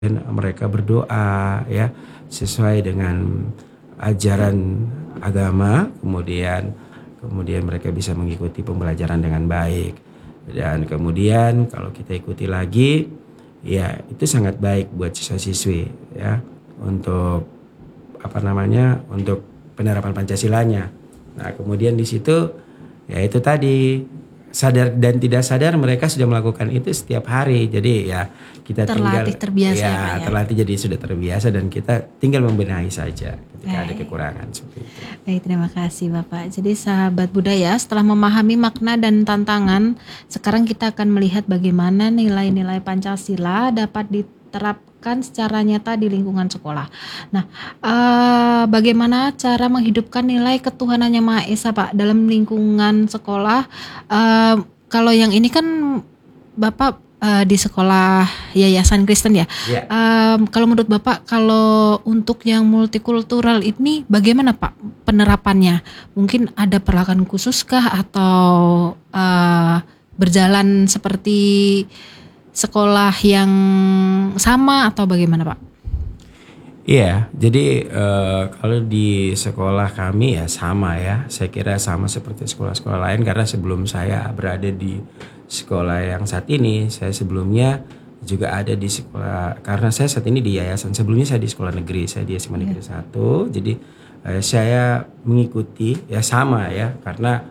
mereka berdoa ya sesuai dengan ajaran agama, kemudian mereka bisa mengikuti pembelajaran dengan baik. Dan kemudian kalau kita ikuti lagi, ya itu sangat baik buat siswa-siswi ya untuk untuk penerapan Pancasilanya. Nah, kemudian di situ ya itu tadi sadar dan tidak sadar mereka sudah melakukan itu setiap hari. Jadi ya kita Terlatih, terbiasa ya, Pak, ya? terlatih, jadi sudah terbiasa dan kita tinggal membenahi saja ketika ada kekurangan seperti itu. Baik, terima kasih Bapak. Jadi sahabat budaya, setelah memahami makna dan tantangan, sekarang kita akan melihat bagaimana nilai-nilai Pancasila dapat diterapkan secara nyata di lingkungan sekolah. Nah, bagaimana cara menghidupkan nilai ketuhanan Yang Maha Esa, Pak, dalam lingkungan sekolah? Kalau yang ini kan Bapak di sekolah Yayasan Kristen ya. Yeah. Kalau menurut Bapak, kalau untuk yang multikultural ini bagaimana Pak penerapannya? Mungkin ada perlakuan khususkah atau berjalan seperti sekolah yang sama atau bagaimana Pak? Iya, jadi kalau di sekolah kami ya sama ya. Saya kira sama seperti sekolah-sekolah lain karena sebelum saya berada di sekolah yang saat ini, saya sebelumnya juga ada di sekolah, karena saya saat ini di yayasan, sebelumnya saya di sekolah negeri, saya di SMA Negeri 1. Jadi saya mengikuti ya sama ya, karena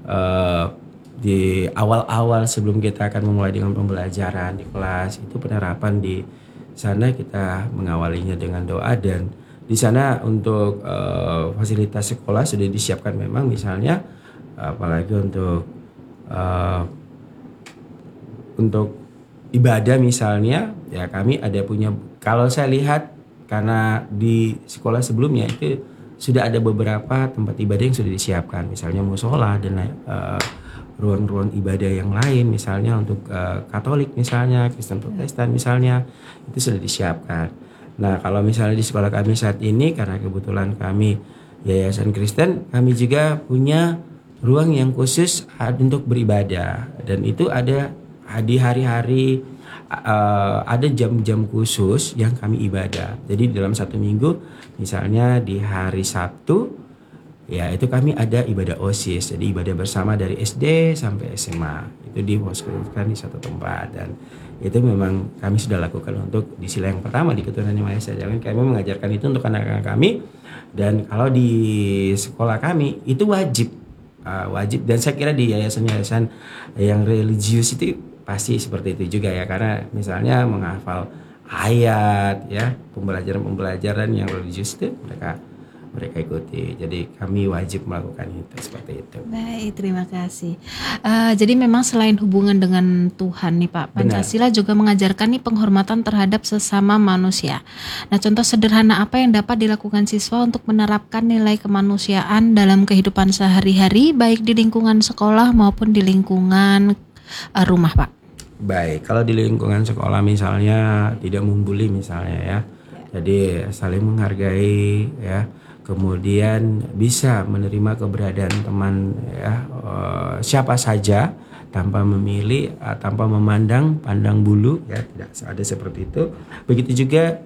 di awal-awal sebelum kita akan memulai dengan pembelajaran di kelas, itu penerapan di sana kita mengawalinya dengan doa, dan di sana untuk fasilitas sekolah sudah disiapkan memang, misalnya apalagi untuk ibadah misalnya ya kami ada punya, kalau saya lihat karena di sekolah sebelumnya itu sudah ada beberapa tempat ibadah yang sudah disiapkan, misalnya musola dan ruang-ruang ibadah yang lain, misalnya untuk Katolik misalnya, Kristen Protestan misalnya, itu sudah disiapkan. Nah, kalau misalnya di sekolah kami saat ini, karena kebetulan kami Yayasan Kristen, kami juga punya ruang yang khusus untuk beribadah, dan itu ada di hari-hari, ada jam-jam khusus yang kami ibadah. Jadi dalam satu minggu, misalnya di hari Sabtu, ya itu kami ada ibadah OSIS, jadi ibadah bersama dari SD sampai SMA, itu diposisikan di satu tempat, dan itu memang kami sudah lakukan untuk di sila yang pertama di Ketuhanan Yang Maha Esa. Jadi kami mengajarkan itu untuk anak-anak kami, dan kalau di sekolah kami itu wajib, dan saya kira di yayasan-yayasan yang religius itu pasti seperti itu juga ya, karena misalnya menghafal ayat ya, pembelajaran yang religius itu mereka ikuti. Jadi kami wajib melakukan itu seperti itu. Baik, terima kasih. Jadi memang selain hubungan dengan Tuhan nih Pak, Pancasila juga mengajarkan nih penghormatan terhadap sesama manusia. Nah, contoh sederhana apa yang dapat dilakukan siswa untuk menerapkan nilai kemanusiaan dalam kehidupan sehari-hari, baik di lingkungan sekolah maupun di lingkungan rumah, Pak? Baik, kalau di lingkungan sekolah misalnya tidak membuli misalnya ya. Jadi saling menghargai ya. Kemudian bisa menerima keberadaan teman ya, siapa saja tanpa memilih, tanpa pandang bulu ya, tidak ada seperti itu. Begitu juga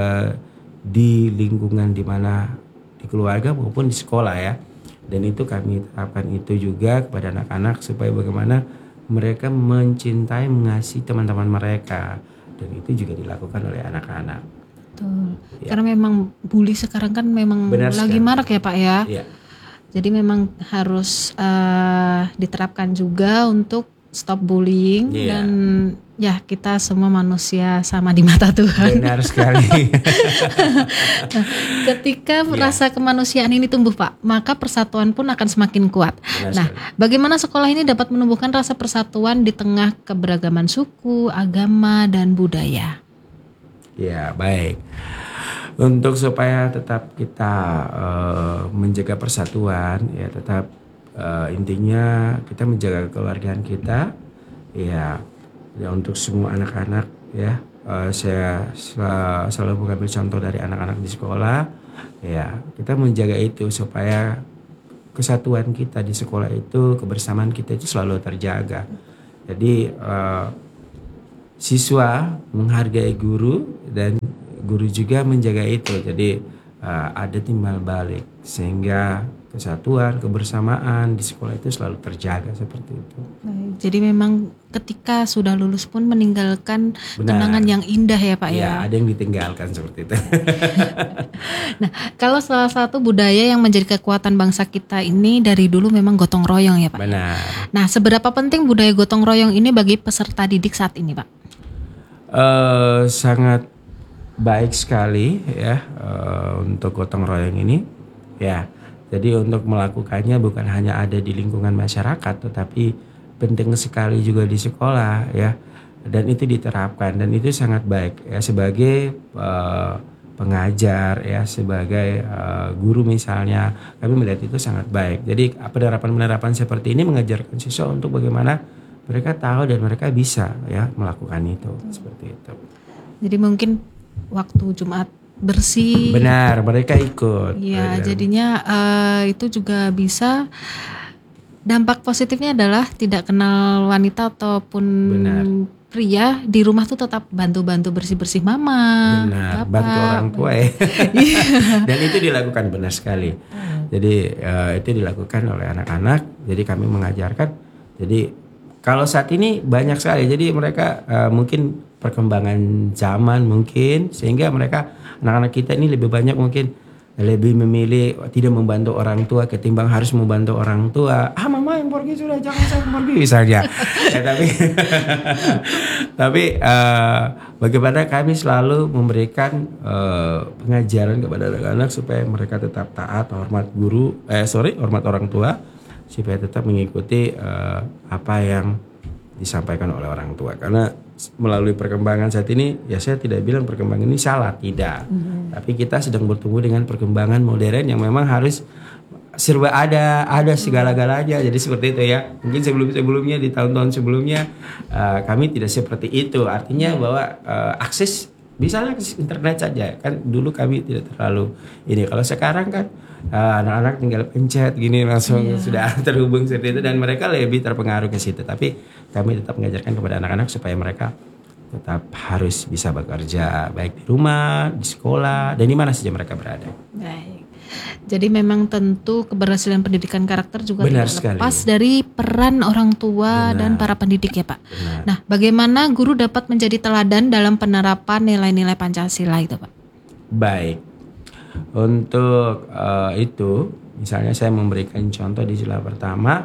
di lingkungan di mana di keluarga maupun di sekolah ya. Dan itu kami terapkan itu juga kepada anak-anak supaya bagaimana mereka mencintai, mengasihi teman-teman mereka, dan itu juga dilakukan oleh anak-anak. Betul. Ya. Karena memang bully sekarang kan memang lagi marak ya Pak ya. Ya. Jadi memang harus diterapkan juga untuk stop bullying dan ya kita semua manusia sama di mata Tuhan. Benar sekali. Nah, ketika rasa kemanusiaan ini tumbuh Pak, maka persatuan pun akan semakin kuat. Benar nah, sekali. Bagaimana sekolah ini dapat menumbuhkan rasa persatuan di tengah keberagaman suku, agama, dan budaya? Ya, baik. Untuk supaya tetap kita menjaga persatuan, ya tetap intinya kita menjaga kekeluargaan kita, ya untuk semua anak-anak ya. Saya selalu mengambil contoh dari anak-anak di sekolah, ya kita menjaga itu supaya kesatuan kita di sekolah itu, kebersamaan kita itu selalu terjaga. Jadi siswa menghargai guru dan guru juga menjaga itu. Jadi ada timbal balik sehingga kesatuan, kebersamaan di sekolah itu selalu terjaga seperti itu. Baik, jadi memang ketika sudah lulus pun meninggalkan Benar. kenangan yang indah ya Pak Ya, ya. ada yang ditinggalkan seperti itu. Nah, kalau salah satu budaya yang menjadi kekuatan bangsa kita ini dari dulu memang gotong royong ya Pak. Benar. Nah, seberapa penting budaya gotong royong ini bagi peserta didik saat ini Pak? Sangat baik sekali ya untuk gotong royong ini. Ya, jadi untuk melakukannya bukan hanya ada di lingkungan masyarakat, tetapi penting sekali juga di sekolah ya. Dan itu diterapkan dan itu sangat baik ya sebagai pengajar ya, sebagai guru misalnya, kami melihat itu sangat baik. Jadi penerapan seperti ini mengajarkan siswa untuk bagaimana mereka tahu dan mereka bisa ya melakukan itu seperti itu. Jadi mungkin waktu Jumat bersih. Benar, mereka ikut. Ya, Benar. jadinya itu juga bisa dampak positifnya adalah tidak kenal wanita ataupun Benar. pria di rumah tuh tetap bantu-bantu bersih-bersih mama, Benar, bapak. bantu orang tua ya. Dan itu dilakukan benar sekali. Jadi itu dilakukan oleh anak-anak. Jadi kami mengajarkan. Jadi kalau saat ini banyak sekali. Jadi mereka mungkin perkembangan zaman mungkin sehingga mereka anak-anak kita ini lebih banyak mungkin lebih memilih tidak membantu orang tua ketimbang harus membantu orang tua. Mama yang pergi sudah, jangan saya pergi misalnya. Ya, tapi bagaimana kami selalu memberikan pengajaran kepada anak-anak supaya mereka tetap taat, hormat hormat orang tua, supaya tetap mengikuti apa yang disampaikan oleh orang tua. Karena melalui perkembangan saat ini, ya saya tidak bilang perkembangan ini salah, tidak. Tapi kita sedang bertumbuh dengan perkembangan modern yang memang harus serba ada segala-galanya. Jadi seperti itu ya. Mungkin sebelumnya di tahun-tahun sebelumnya kami tidak seperti itu. Artinya bahwa akses misalnya ke internet saja kan dulu kami tidak terlalu ini. Kalau sekarang kan anak-anak tinggal pencet gini langsung sudah terhubung seperti itu dan mereka lebih terpengaruh ke situ. Tapi kami tetap mengajarkan kepada anak-anak supaya mereka tetap harus bisa bekerja baik di rumah, di sekolah, dan di mana saja mereka berada. Baik. Jadi memang tentu keberhasilan pendidikan karakter juga Benar tidak lepas sekali. dari peran orang tua dan para pendidik ya Pak. Benar. Nah, bagaimana guru dapat menjadi teladan dalam penerapan nilai-nilai Pancasila itu Pak? Baik. Untuk itu, misalnya saya memberikan contoh di sila pertama,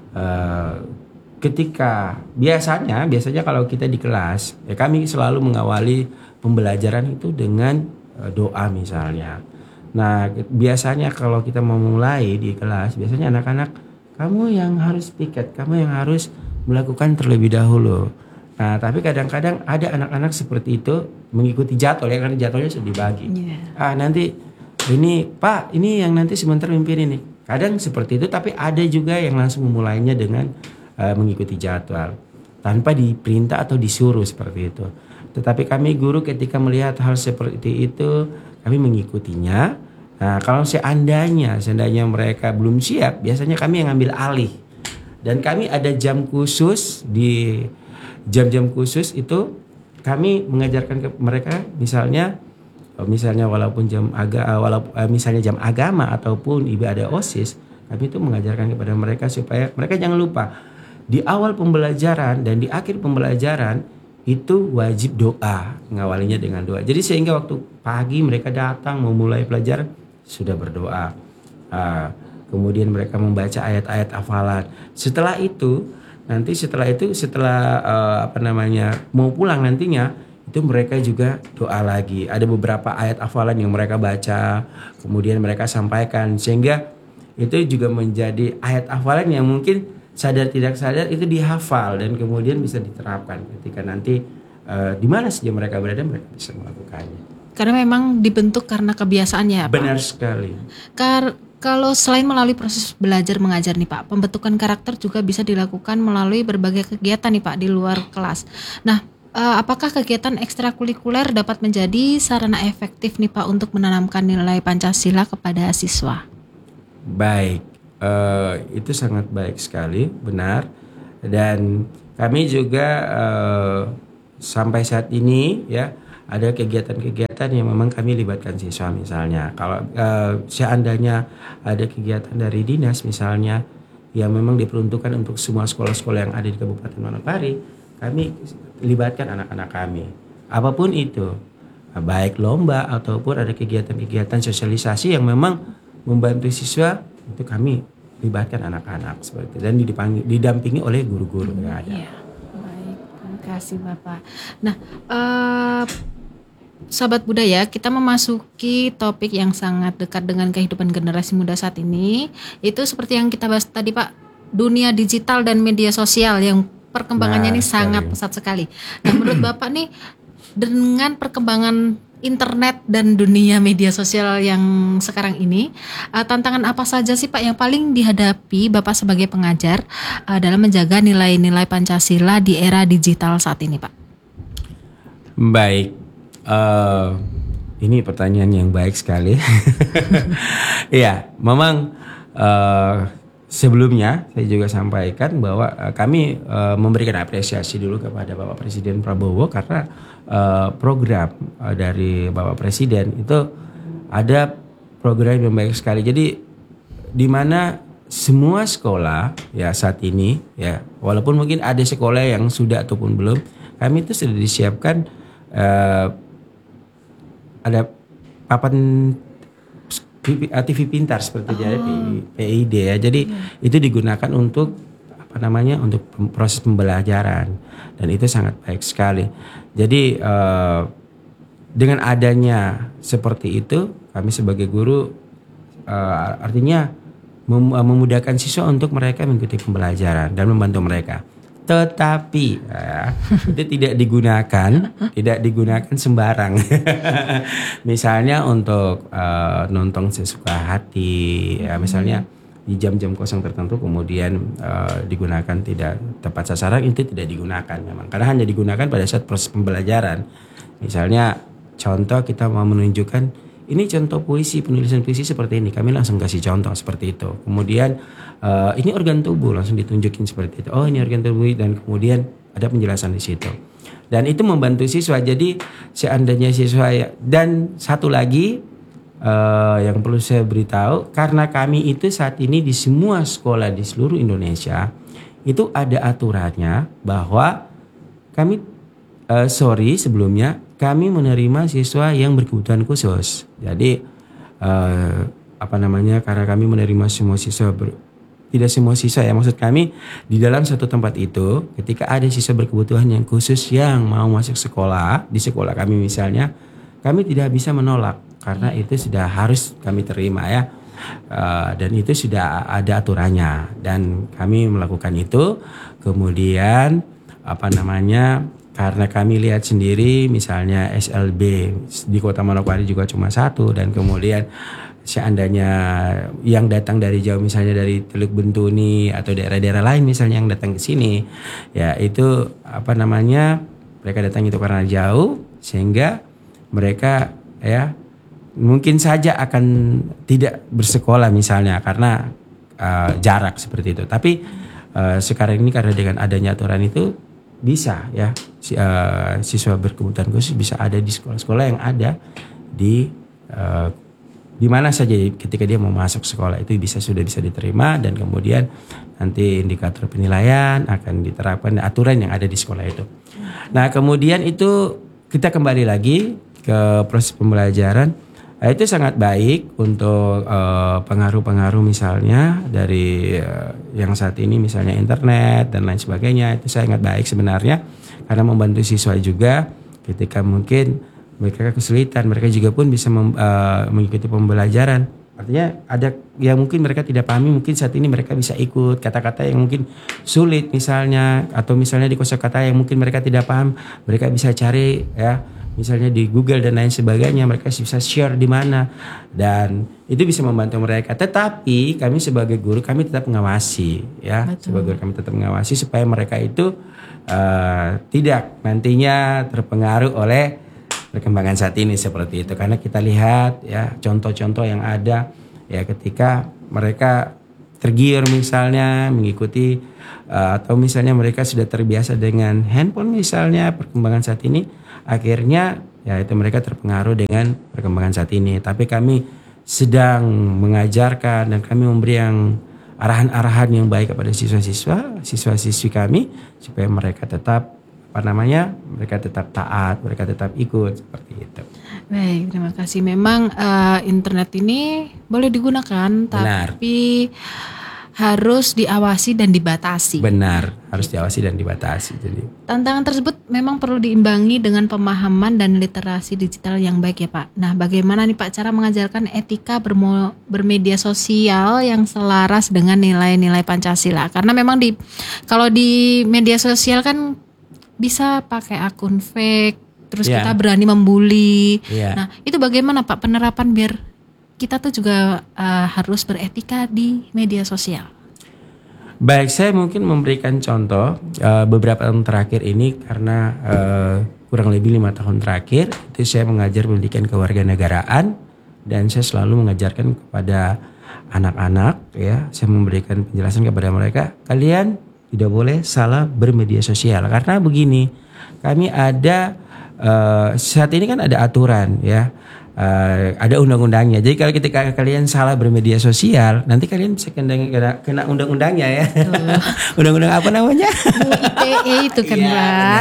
ketika biasanya kalau kita di kelas, ya kami selalu mengawali pembelajaran itu dengan doa misalnya. Nah, biasanya kalau kita mau mulai di kelas, biasanya anak-anak, kamu yang harus piket, kamu yang harus melakukan terlebih dahulu. Nah, tapi kadang-kadang ada anak-anak seperti itu mengikuti jadwal ya, karena jadwalnya sudah dibagi. Nanti ini Pak, ini yang nanti sebentar mimpin ini. Kadang seperti itu, tapi ada juga yang langsung memulainya dengan mengikuti jadwal tanpa diperintah atau disuruh seperti itu. Tetapi kami guru ketika melihat hal seperti itu, kami mengikutinya. Nah, kalau seandainya mereka belum siap, biasanya kami yang ambil alih. Dan kami ada jam khusus, di jam-jam khusus itu kami mengajarkan ke mereka misalnya walaupun misalnya jam agama ataupun ibadah OSIS, kami itu mengajarkan kepada mereka supaya mereka jangan lupa di awal pembelajaran dan di akhir pembelajaran itu wajib doa, mengawalinya dengan doa. Jadi sehingga waktu pagi mereka datang memulai pelajaran sudah berdoa. Kemudian mereka membaca ayat-ayat hafalan. Setelah mau pulang nantinya itu mereka juga doa lagi. Ada beberapa ayat hafalan yang mereka baca, kemudian mereka sampaikan sehingga itu juga menjadi ayat hafalan yang mungkin sadar tidak sadar itu dihafal dan kemudian bisa diterapkan ketika nanti di mana saja mereka berada mereka bisa melakukannya. Karena memang dibentuk karena kebiasaannya ya Pak. Benar sekali. Kalau selain melalui proses belajar mengajar nih Pak, pembentukan karakter juga bisa dilakukan melalui berbagai kegiatan nih Pak di luar kelas. Nah, apakah kegiatan ekstrakurikuler dapat menjadi sarana efektif nih Pak untuk menanamkan nilai Pancasila kepada siswa? Baik, itu sangat baik sekali, benar. Dan kami juga sampai saat ini ya ada kegiatan-kegiatan yang memang kami libatkan siswa misalnya. Kalau seandainya ada kegiatan dari dinas misalnya yang memang diperuntukkan untuk semua sekolah-sekolah yang ada di Kabupaten Manokwari, kami libatkan anak-anak kami. Apapun itu, baik lomba ataupun ada kegiatan-kegiatan sosialisasi yang memang membantu siswa, itu kami libatkan anak-anak seperti itu dan didampingi oleh guru-guru yang ada. Iya, baik. Terima kasih Bapak. Nah, Sahabat Budaya, kita memasuki topik yang sangat dekat dengan kehidupan generasi muda saat ini. Itu seperti yang kita bahas tadi Pak, dunia digital dan media sosial yang perkembangannya ini sangat pesat sekali. Nah, menurut Bapak nih, dengan perkembangan internet dan dunia media sosial yang sekarang ini, tantangan apa saja sih Pak yang paling dihadapi Bapak sebagai pengajar dalam menjaga nilai-nilai Pancasila di era digital saat ini Pak? Baik. Ini pertanyaan yang baik sekali. Iya, memang sebelumnya saya juga sampaikan bahwa kami memberikan apresiasi dulu kepada Bapak Presiden Prabowo karena program dari Bapak Presiden itu ada program yang baik sekali. Jadi di mana semua sekolah ya saat ini ya, walaupun mungkin ada sekolah yang sudah ataupun belum, kami itu sudah disiapkan ada papan TV pintar seperti jadi PID ya. Jadi itu digunakan untuk untuk proses pembelajaran dan itu sangat baik sekali. Jadi dengan adanya seperti itu, kami sebagai guru artinya memudahkan siswa untuk mereka mengikuti pembelajaran dan membantu mereka. Tetapi itu tidak digunakan sembarang. Misalnya untuk nonton sesuka hati, ya, misalnya di jam-jam kosong tertentu kemudian digunakan tidak tepat sasaran, itu tidak digunakan memang. Karena hanya digunakan pada saat proses pembelajaran. Misalnya contoh kita mau menunjukkan ini contoh puisi, penulisan puisi seperti ini, kami langsung kasih contoh seperti itu. Kemudian ini organ tubuh, langsung ditunjukin seperti itu. Oh ini organ tubuh, dan kemudian ada penjelasan di situ. Dan itu membantu siswa. Jadi seandainya siswa dan satu lagi yang perlu saya beritahu, karena kami itu saat ini di semua sekolah di seluruh Indonesia itu ada aturannya bahwa kami sebelumnya kami menerima siswa yang berkebutuhan khusus. Jadi karena kami menerima semua siswa tidak semua siswa ya, maksud kami di dalam satu tempat itu ketika ada siswa berkebutuhan yang khusus yang mau masuk sekolah di sekolah kami misalnya, kami tidak bisa menolak karena itu sudah harus kami terima ya. Dan itu sudah ada aturannya dan kami melakukan itu. Kemudian karena kami lihat sendiri misalnya SLB di Kota Manokwari juga cuma satu, dan kemudian seandainya yang datang dari jauh misalnya dari Teluk Bentuni atau daerah-daerah lain misalnya yang datang ke sini, ya itu mereka datang itu karena jauh sehingga mereka ya mungkin saja akan tidak bersekolah misalnya karena jarak seperti itu. Tapi sekarang ini karena dengan adanya aturan itu bisa ya siswa berkebutuhan khusus bisa ada di sekolah-sekolah yang ada di mana saja ketika dia mau masuk sekolah itu sudah bisa diterima, dan kemudian nanti indikator penilaian akan diterapkan aturan yang ada di sekolah itu. Nah kemudian itu kita kembali lagi ke proses pembelajaran. Itu sangat baik untuk pengaruh-pengaruh misalnya dari yang saat ini misalnya internet dan lain sebagainya, itu sangat baik sebenarnya karena membantu siswa juga ketika mungkin mereka kesulitan, mereka juga pun bisa mengikuti pembelajaran. Artinya ada yang mungkin mereka tidak pahami, mungkin saat ini mereka bisa ikut kata-kata yang mungkin sulit misalnya, atau misalnya di kosakata yang mungkin mereka tidak paham, mereka bisa cari ya misalnya di Google dan lain sebagainya, mereka bisa share di mana, dan itu bisa membantu mereka. Tetapi kami sebagai guru kami tetap mengawasi ya. Betul. Sebagai guru kami tetap mengawasi supaya mereka itu tidak nantinya terpengaruh oleh perkembangan saat ini seperti itu. Karena kita lihat ya contoh-contoh yang ada ya ketika mereka tergiur misalnya mengikuti atau misalnya mereka sudah terbiasa dengan handphone misalnya perkembangan saat ini, akhirnya ya itu mereka terpengaruh dengan perkembangan saat ini. Tapi kami sedang mengajarkan dan kami memberi yang arahan-arahan yang baik kepada siswa-siswi kami supaya mereka tetap mereka tetap taat, mereka tetap ikut seperti itu. Baik, terima kasih. Memang internet ini boleh digunakan, Benar. tapi harus diawasi dan dibatasi. Benar, harus diawasi dan dibatasi. Jadi Tantangan tersebut memang perlu diimbangi dengan pemahaman dan literasi digital yang baik ya Pak. Nah, bagaimana nih Pak cara mengajarkan etika bermedia sosial yang selaras dengan nilai-nilai Pancasila? Karena memang kalau di media sosial kan bisa pakai akun fake, terus kita berani membuli. Nah, itu bagaimana Pak penerapan biar kita tuh juga harus beretika di media sosial? Baik, saya mungkin memberikan contoh beberapa tahun terakhir ini karena kurang lebih 5 tahun terakhir itu saya mengajar pendidikan kewarganegaraan dan saya selalu mengajarkan kepada anak-anak ya, saya memberikan penjelasan kepada mereka, kalian tidak boleh salah bermedia sosial karena begini, kami ada saat ini kan ada aturan ya. Ada undang-undangnya. Jadi kalau ketika kalian salah bermedia sosial, nanti kalian bisa kena undang-undangnya ya. Undang-undang apa namanya? ITE itu kan Pak.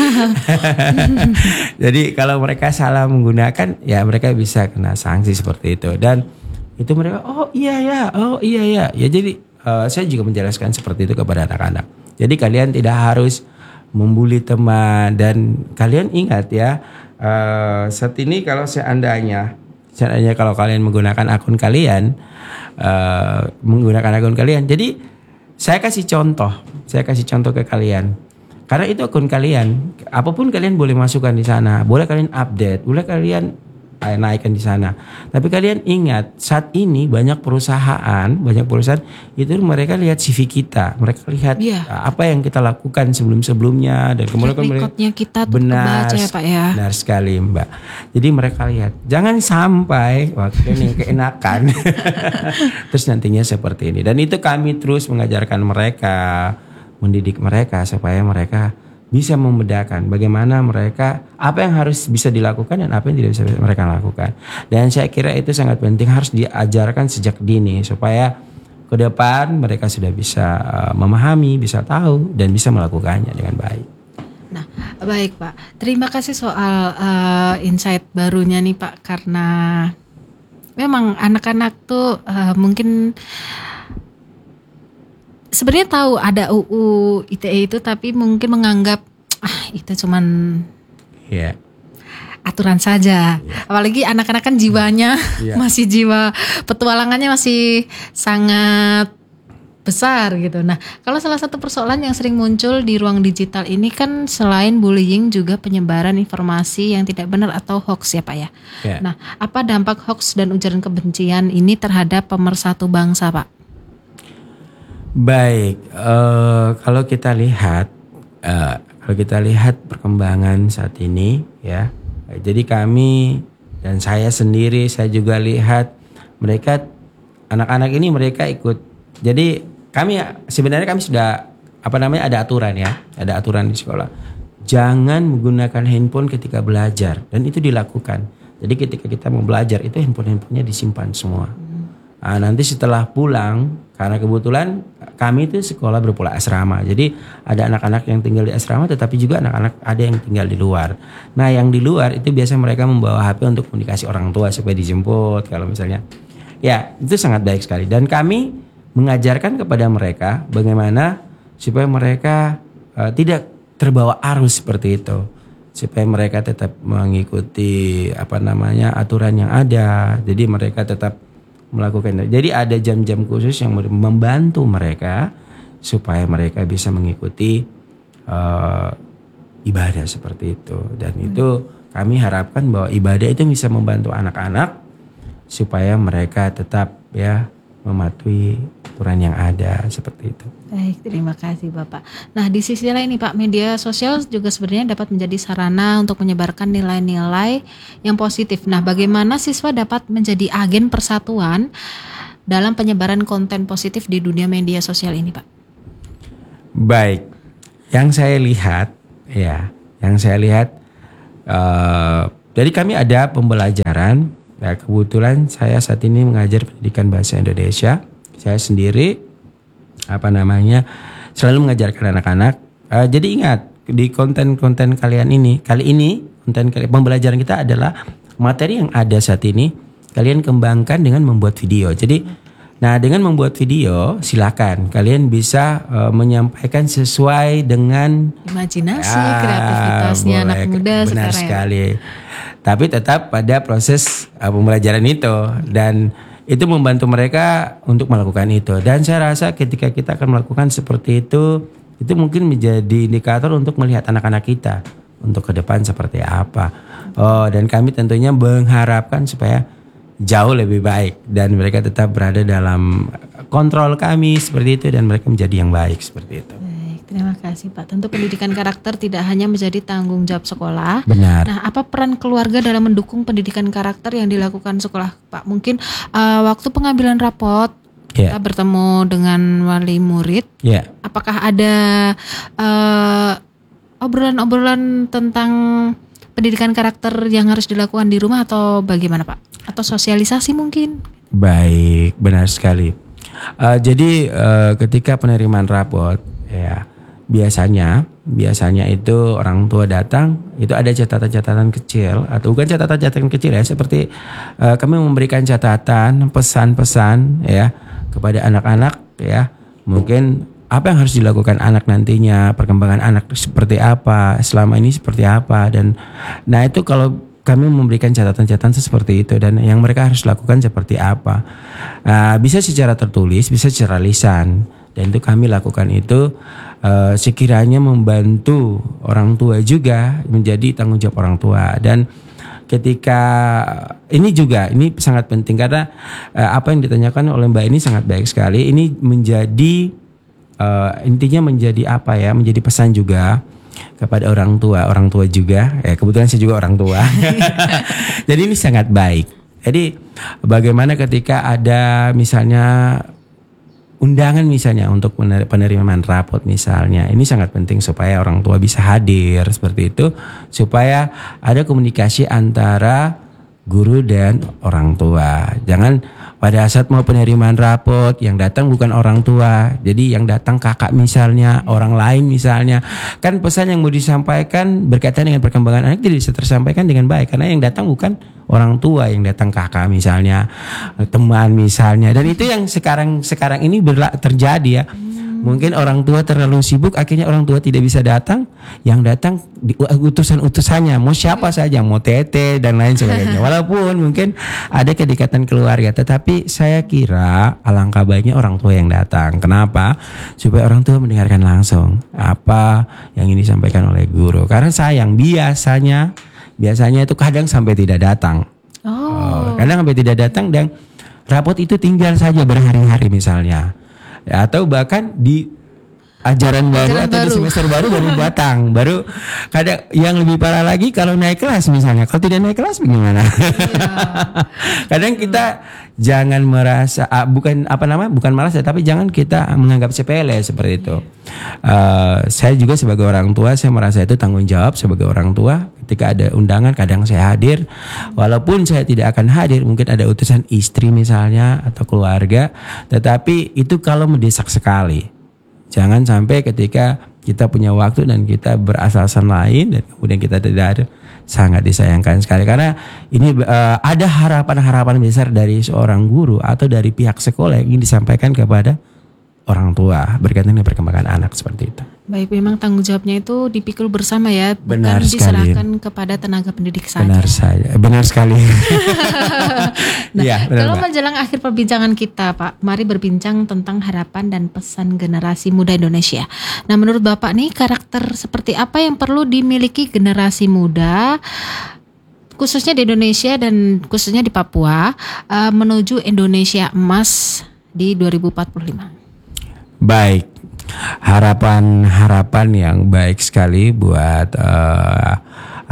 Jadi kalau mereka salah menggunakan, ya mereka bisa kena sanksi seperti itu. Dan itu mereka, oh iya ya. Ya jadi saya juga menjelaskan seperti itu kepada anak-anak. Jadi kalian tidak harus membuli teman dan kalian ingat ya. Saat ini kalau seandainya kalau kalian menggunakan akun kalian, jadi saya kasih contoh ke kalian. Karena itu akun kalian, apapun kalian boleh masukkan di sana, boleh kalian update, boleh kalian naikkan di sana. Tapi kalian ingat, saat ini banyak perusahaan itu mereka lihat CV kita, mereka lihat apa yang kita lakukan sebelumnya dan kemudian rekodnya kita tuh benar kebaca ya Pak ya. Benar sekali Mbak. Jadi mereka lihat, jangan sampai waktu ini keenakan. Terus nantinya seperti ini. Dan itu kami terus mengajarkan mereka, mendidik mereka supaya mereka bisa membedakan bagaimana mereka, apa yang harus bisa dilakukan dan apa yang tidak bisa mereka lakukan. Dan saya kira itu sangat penting, harus diajarkan sejak dini supaya ke depan mereka sudah bisa memahami, bisa tahu dan bisa melakukannya dengan baik. Nah, baik Pak. Terima kasih soal insight barunya nih Pak, karena memang anak-anak tuh mungkin sebenarnya tahu ada UU ITE itu, tapi mungkin menganggap itu cuman aturan saja. Apalagi anak-anak kan jiwanya masih jiwa petualangannya masih sangat besar gitu. Nah, kalau salah satu persoalan yang sering muncul di ruang digital ini kan selain bullying juga penyebaran informasi yang tidak benar atau hoax ya Pak ya. Nah, apa dampak hoax dan ujaran kebencian ini terhadap pemersatu bangsa Pak? Baik, kalau kita lihat perkembangan saat ini ya, jadi kami dan saya sendiri, saya juga lihat mereka anak-anak ini mereka ikut. Jadi kami sudah ada aturan ya, ada aturan di sekolah. Jangan menggunakan handphone ketika belajar dan itu dilakukan. Jadi ketika kita mau belajar itu handphonenya disimpan semua. Nah, nanti setelah pulang, karena kebetulan kami itu sekolah berpola asrama. Jadi ada anak-anak yang tinggal di asrama, tetapi juga anak-anak ada yang tinggal di luar. Nah, yang di luar itu biasa mereka membawa HP untuk komunikasi orang tua supaya dijemput kalau misalnya. Ya, itu sangat baik sekali. Dan kami mengajarkan kepada mereka bagaimana supaya mereka tidak terbawa arus seperti itu. Supaya mereka tetap mengikuti aturan yang ada. Jadi mereka tetap melakukan. Jadi ada jam-jam khusus yang membantu mereka supaya mereka bisa mengikuti ibadah seperti itu. Dan itu kami harapkan bahwa ibadah itu bisa membantu anak-anak supaya mereka tetap mematuhi aturan yang ada seperti itu. Baik, terima kasih Bapak. Nah, di sisi lain nih Pak, media sosial juga sebenarnya dapat menjadi sarana untuk menyebarkan nilai-nilai yang positif. Nah, bagaimana siswa dapat menjadi agen persatuan dalam penyebaran konten positif di dunia media sosial ini, Pak? Baik, yang saya lihat jadi kami ada pembelajaran. Nah, kebetulan saya saat ini mengajar pendidikan bahasa Indonesia. Saya sendiri selalu mengajarkan anak-anak. Jadi ingat, di konten-konten kali ini pembelajaran kita adalah materi yang ada saat ini kalian kembangkan dengan membuat video. Jadi dengan membuat video silakan kalian bisa menyampaikan sesuai dengan imajinasi, kreativitasnya anak muda benar sekarang. Sekali. Tapi tetap pada proses pembelajaran itu, dan itu membantu mereka untuk melakukan itu. Dan saya rasa ketika kita akan melakukan seperti itu mungkin menjadi indikator untuk melihat anak-anak kita untuk ke depan seperti apa. Dan kami tentunya mengharapkan supaya jauh lebih baik dan mereka tetap berada dalam kontrol kami seperti itu, dan mereka menjadi yang baik seperti itu. Baik, terima kasih Pak. Tentu pendidikan karakter tidak hanya menjadi tanggung jawab sekolah. Benar. Nah, apa peran keluarga dalam mendukung pendidikan karakter yang dilakukan sekolah, Pak? Mungkin waktu pengambilan rapot kita bertemu dengan wali murid. Apakah ada obrolan-obrolan tentang pendidikan karakter yang harus dilakukan di rumah atau bagaimana, Pak? Atau sosialisasi mungkin? Baik, benar sekali. Jadi ketika penerimaan rapot, biasanya itu orang tua datang, itu ada catatan-catatan kecil atau bukan catatan-catatan kecil seperti kami memberikan catatan, pesan-pesan kepada anak-anak mungkin apa yang harus dilakukan anak nantinya, perkembangan anak seperti apa, selama ini seperti apa, dan itu kalau kami memberikan catatan-catatan seperti itu dan yang mereka harus lakukan seperti apa. Bisa secara tertulis, bisa secara lisan, dan itu kami lakukan itu sekiranya membantu orang tua juga menjadi tanggung jawab orang tua. Dan ketika ini sangat penting karena apa yang ditanyakan oleh Mbak ini sangat baik sekali. Ini menjadi intinya menjadi menjadi pesan juga kepada orang tua juga. Kebetulan saya juga orang tua. Jadi ini sangat baik. Jadi bagaimana ketika ada misalnya undangan misalnya untuk penerimaan rapot misalnya, ini sangat penting supaya orang tua bisa hadir seperti itu, supaya ada komunikasi antara guru dan orang tua. Jangan pada saat mau penerimaan rapot yang datang bukan orang tua, jadi yang datang kakak misalnya, orang lain misalnya, kan pesan yang mau disampaikan berkaitan dengan perkembangan anak tidak bisa tersampaikan dengan baik karena yang datang bukan orang tua, yang datang kakak misalnya, teman misalnya, dan itu yang sekarang ini terjadi. Mungkin orang tua terlalu sibuk, akhirnya orang tua tidak bisa datang. Yang datang utusan-utusannya, mau siapa saja, mau tete dan lain sebagainya. Walaupun mungkin ada kedekatan keluarga, tetapi saya kira alangkah baiknya orang tua yang datang. Kenapa? Supaya orang tua mendengarkan langsung apa yang ini disampaikan oleh guru. Karena sayang biasanya itu kadang sampai tidak datang. Kadang sampai tidak datang dan rapot itu tinggal saja berhari-hari misalnya. Atau bahkan di ajaran baru atau di semester baru datang. Baru kadang yang lebih parah lagi kalau naik kelas misalnya. Kalau tidak naik kelas bagaimana? Kadang kita jangan merasa bukan merasa, tapi jangan kita menganggap sepele seperti itu. Saya juga sebagai orang tua, saya merasa itu tanggung jawab sebagai orang tua. Ketika ada undangan kadang saya hadir. Walaupun saya tidak akan hadir, mungkin ada utusan istri misalnya atau keluarga, tetapi itu kalau mendesak sekali. Jangan sampai ketika kita punya waktu dan kita beralasan lain dan kemudian kita tidak ada, sangat disayangkan sekali. Karena ini ada harapan-harapan besar dari seorang guru atau dari pihak sekolah yang ingin disampaikan kepada orang tua berkaitan dengan perkembangan anak seperti itu. Baik, memang tanggung jawabnya itu dipikul bersama ya, bukan diserahkan kepada tenaga pendidik saja. Benar sekali. Kalau menjelang akhir perbincangan kita, Pak, mari berbincang tentang harapan dan pesan generasi muda Indonesia. Nah, menurut Bapak nih, karakter seperti apa yang perlu dimiliki generasi muda khususnya di Indonesia dan khususnya di Papua menuju Indonesia emas di 2045? Baik, harapan yang baik sekali buat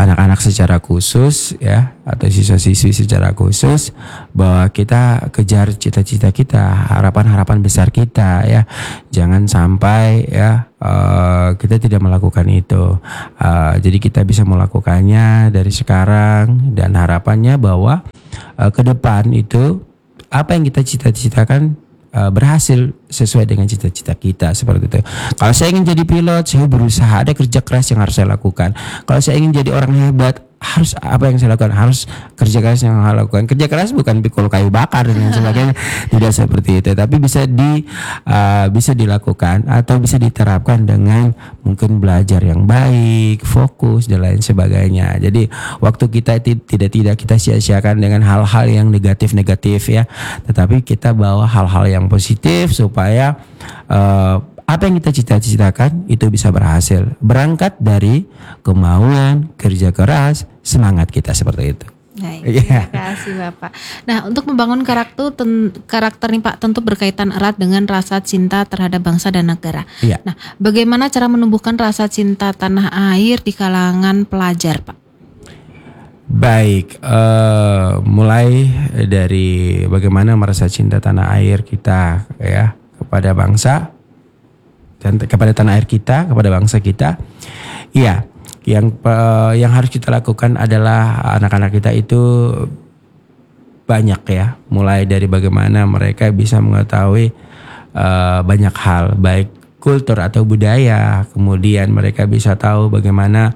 anak-anak secara khusus ya, atau siswa-siswi secara khusus, bahwa kita kejar cita-cita kita, harapan-harapan besar kita ya. Jangan sampai ya kita tidak melakukan itu. Jadi kita bisa melakukannya dari sekarang, dan harapannya bahwa ke depan itu apa yang kita cita-citakan berhasil sesuai dengan cita-cita kita, seperti itu. Kalau saya ingin jadi pilot, saya berusaha, ada kerja keras yang harus saya lakukan. Kalau saya ingin jadi orang hebat, harus apa yang saya lakukan? Harus kerja keras yang saya lakukan. Kerja keras bukan pikul kayu bakar dan lain sebagainya, tidak seperti itu. Tapi bisa dilakukan atau bisa diterapkan dengan mungkin belajar yang baik, fokus dan lain sebagainya. Jadi waktu kita tidak kita sia-siakan dengan hal-hal yang negatif ya, tetapi kita bawa hal-hal yang positif supaya apa yang kita cita-citakan itu bisa berhasil. Berangkat dari kemauan, kerja keras, semangat kita, seperti itu. Baik, terima kasih Bapak. Nah, untuk membangun karakter nih Pak, tentu berkaitan erat dengan rasa cinta terhadap bangsa dan negara. Iya. Nah, bagaimana cara menumbuhkan rasa cinta tanah air di kalangan pelajar, Pak? Baik, mulai dari bagaimana merasa cinta tanah air kita ya, kepada bangsa dan kepada tanah air kita, kepada bangsa kita. Iya, yang harus kita lakukan adalah anak-anak kita itu banyak ya, mulai dari bagaimana mereka bisa mengetahui banyak hal, baik kultur atau budaya. Kemudian mereka bisa tahu bagaimana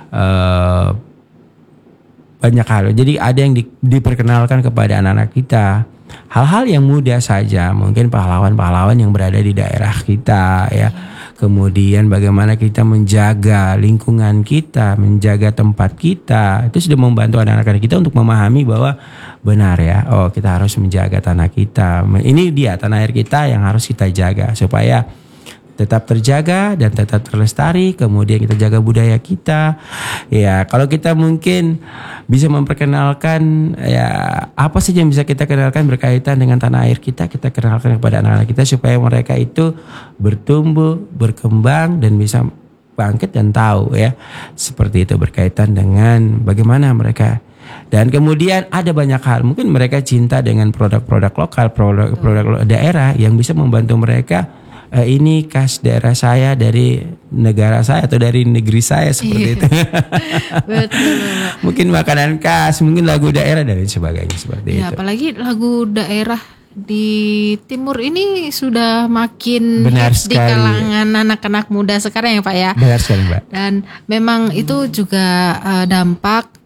banyak hal. Jadi ada yang diperkenalkan kepada anak-anak kita, hal-hal yang mudah saja, mungkin pahlawan-pahlawan yang berada di daerah kita ya. Kemudian bagaimana kita menjaga lingkungan kita, menjaga tempat kita, itu sudah membantu anak-anak kita untuk memahami bahwa benar ya, oh kita harus menjaga tanah kita. Ini dia tanah air kita yang harus kita jaga supaya tetap terjaga dan tetap terlestari. Kemudian kita jaga budaya kita. Ya, kalau kita mungkin bisa memperkenalkan ya apa saja yang bisa kita kenalkan berkaitan dengan tanah air kita kenalkan kepada anak-anak kita supaya mereka itu bertumbuh, berkembang dan bisa bangkit dan tahu ya. Seperti itu berkaitan dengan bagaimana mereka. Dan kemudian ada banyak hal, mungkin mereka cinta dengan produk-produk lokal, produk daerah yang bisa membantu mereka. Ini khas daerah saya, dari negara saya atau dari negeri saya, seperti itu. Betul. Mungkin makanan khas, mungkin lagu daerah dan lain sebagainya, seperti Ya, itu. apalagi lagu daerah di timur ini sudah makin Benar hits di sekali. kalangan anak-anak muda sekarang ya Pak ya. Benar sekali, Mbak. Dan memang itu juga dampak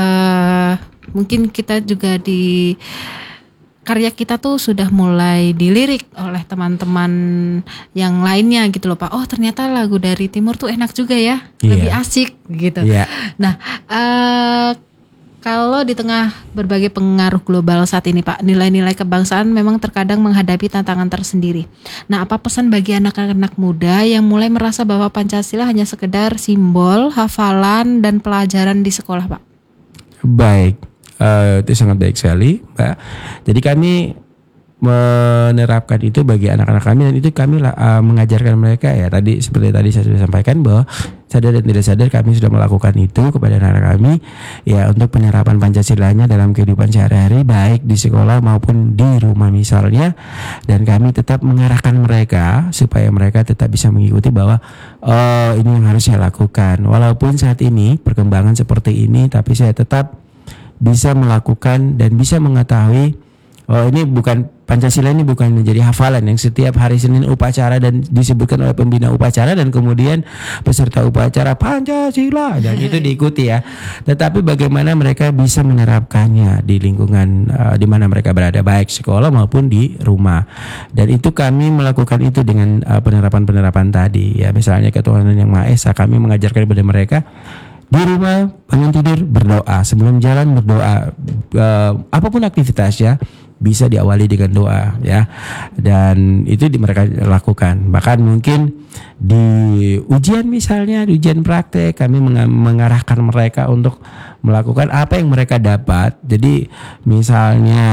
mungkin kita juga di karya kita tuh sudah mulai dilirik oleh teman-teman yang lainnya gitu loh Pak. Oh ternyata lagu dari timur tuh enak juga ya, lebih asik gitu. Iya. Nah kalau di tengah berbagai pengaruh global saat ini Pak, nilai-nilai kebangsaan memang terkadang menghadapi tantangan tersendiri. Nah apa pesan bagi anak-anak muda yang mulai merasa bahwa Pancasila hanya sekedar simbol, hafalan, dan pelajaran di sekolah Pak? Baik. Itu sangat baik sekali, Mbak. Jadi kami menerapkan itu bagi anak-anak kami, dan itu kami mengajarkan mereka ya. Tadi seperti tadi saya sudah sampaikan bahwa sadar dan tidak sadar kami sudah melakukan itu kepada anak-anak kami ya, untuk penerapan Pancasilanya dalam kehidupan sehari-hari baik di sekolah maupun di rumah misalnya. Dan kami tetap mengarahkan mereka supaya mereka tetap bisa mengikuti bahwa oh ini yang harus saya lakukan. Walaupun saat ini perkembangan seperti ini, tapi saya tetap bisa melakukan dan bisa mengetahui oh ini bukan, Pancasila ini bukan menjadi hafalan yang setiap hari Senin upacara dan disebutkan oleh pembina upacara dan kemudian peserta upacara Pancasila dan itu diikuti ya. Tetapi bagaimana mereka bisa menerapkannya di lingkungan di mana mereka berada, baik sekolah maupun di rumah. Dan itu kami melakukan itu dengan penerapan-penerapan tadi ya. Misalnya ketuhanan yang Maha Esa, kami mengajarkan kepada mereka di rumah bangun tidur berdoa, sebelum jalan berdoa, apapun aktivitasnya bisa diawali dengan doa ya. Dan itu mereka lakukan. Bahkan mungkin di ujian misalnya, di ujian praktek kami mengarahkan mereka untuk melakukan apa yang mereka dapat. Jadi misalnya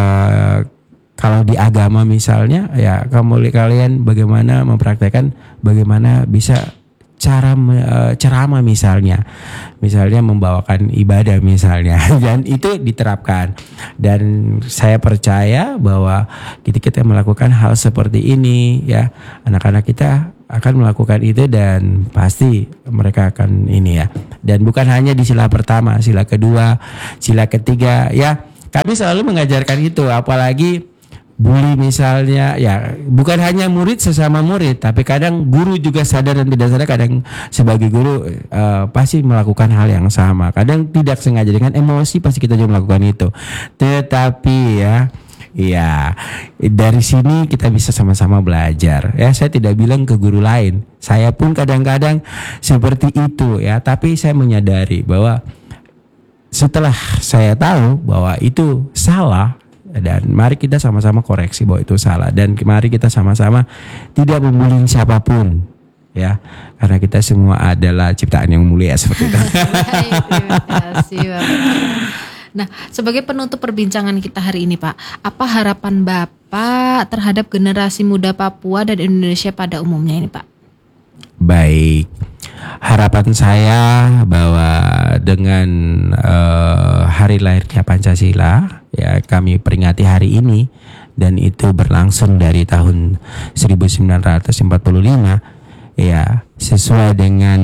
kalau di agama misalnya ya, kalian bagaimana mempraktekkan bagaimana bisa cara ceramah misalnya membawakan ibadah misalnya, dan itu diterapkan. Dan saya percaya bahwa ketika kita melakukan hal seperti ini ya, anak-anak kita akan melakukan itu dan pasti mereka akan ini ya. Dan bukan hanya di sila pertama, sila kedua, sila ketiga ya. Kami selalu mengajarkan itu, apalagi bully misalnya ya, bukan hanya murid sesama murid, tapi kadang guru juga sadar dan tidak sadar, kadang sebagai guru pasti melakukan hal yang sama, kadang tidak sengaja dengan emosi pasti kita juga melakukan itu. Tetapi ya dari sini kita bisa sama-sama belajar ya. Saya tidak bilang ke guru lain, saya pun kadang-kadang seperti itu ya, tapi saya menyadari bahwa setelah saya tahu bahwa itu salah, dan mari kita sama-sama koreksi bahwa itu salah, dan mari kita sama-sama tidak membuli siapapun ya, karena kita semua adalah ciptaan yang mulia seperti itu. Baik, terima kasih Bapak. Nah, sebagai penutup perbincangan kita hari ini Pak, apa harapan Bapak terhadap generasi muda Papua dan Indonesia pada umumnya ini Pak? Baik, harapan saya bahwa dengan hari lahirnya Pancasila ya, kami peringati hari ini, dan itu berlangsung dari tahun 1945 ya, sesuai dengan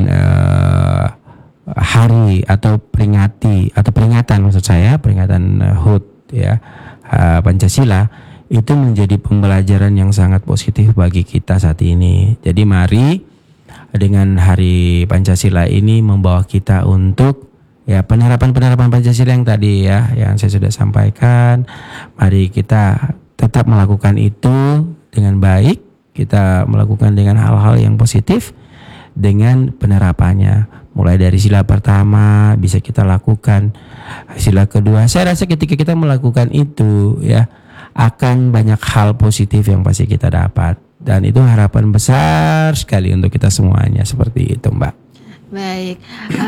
hari atau peringatan maksud saya, peringatan HUT ya, Pancasila, itu menjadi pembelajaran yang sangat positif bagi kita saat ini. Jadi mari dengan hari Pancasila ini membawa kita untuk ya penerapan Pancasila yang tadi ya, yang saya sudah sampaikan. Mari kita tetap melakukan itu dengan baik, kita melakukan dengan hal-hal yang positif dengan penerapannya. Mulai dari sila pertama bisa kita lakukan, sila kedua. Saya rasa ketika kita melakukan itu ya, akan banyak hal positif yang pasti kita dapat. Dan itu harapan besar sekali untuk kita semuanya, seperti itu Mbak. Baik,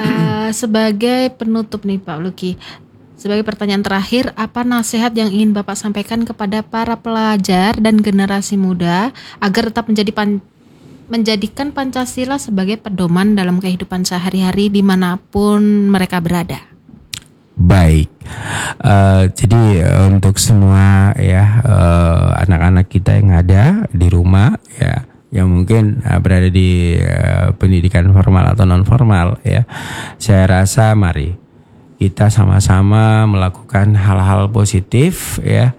sebagai penutup nih Pak Luki, sebagai pertanyaan terakhir, apa nasihat yang ingin Bapak sampaikan kepada para pelajar dan generasi muda agar tetap menjadikan Pancasila sebagai pedoman dalam kehidupan sehari-hari dimanapun mereka berada? Baik, jadi untuk semua ya anak-anak kita yang ada di rumah ya, yang mungkin berada di pendidikan formal atau non formal ya, saya rasa mari kita sama-sama melakukan hal-hal positif ya.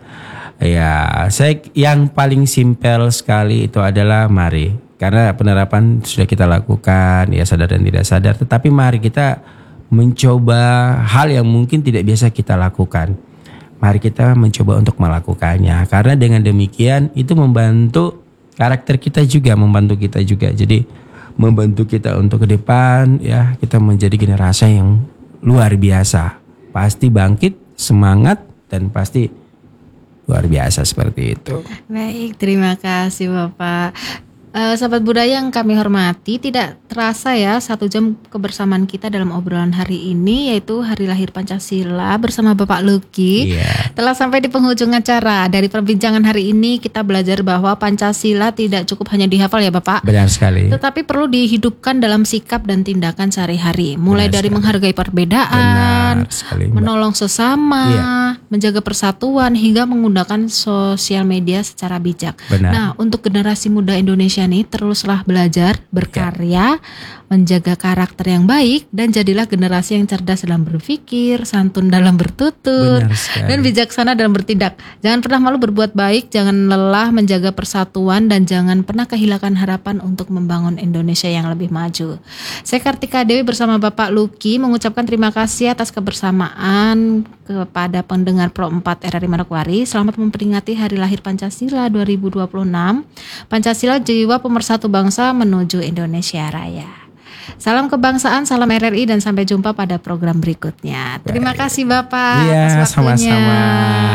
Ya, saya yang paling simpel sekali itu adalah mari, karena penerapan sudah kita lakukan ya, sadar dan tidak sadar, tetapi mari kita mencoba hal yang mungkin tidak biasa kita lakukan. Mari kita mencoba untuk melakukannya, karena dengan demikian itu membantu karakter kita juga, membantu kita juga. Jadi membantu kita untuk ke depan ya, kita menjadi generasi yang luar biasa. Pasti bangkit, semangat, dan pasti luar biasa seperti itu. Baik, terima kasih Bapak. Sahabat budaya yang kami hormati, tidak terasa ya 1 jam kebersamaan kita dalam obrolan hari ini, yaitu Hari Lahir Pancasila bersama Bapak Luki. Telah sampai di penghujung acara. Dari perbincangan hari ini kita belajar bahwa Pancasila tidak cukup hanya dihafal ya Bapak. Benar sekali. Tetapi perlu dihidupkan dalam sikap dan tindakan sehari-hari. Mulai dari menghargai perbedaan, menolong sesama, menjaga persatuan, hingga menggunakan sosial media secara bijak. Nah, untuk generasi muda Indonesia nih, teruslah belajar, berkarya, menjaga karakter yang baik, dan jadilah generasi yang cerdas dalam berpikir, santun dalam bertutur, dan bijaksana dalam bertindak. Jangan pernah malu berbuat baik, jangan lelah menjaga persatuan, dan jangan pernah kehilangan harapan untuk membangun Indonesia yang lebih maju. Saya Kartika Dewi bersama Bapak Luki mengucapkan terima kasih atas kebersamaan kepada pendengar Pro 4 RRI Manokwari. Selamat memperingati Hari Lahir Pancasila 2026. Pancasila jiwa pemersatu bangsa menuju Indonesia Raya. Salam kebangsaan, salam RRI, dan sampai jumpa pada program berikutnya. Terima kasih Bapak. Iya, sama-sama.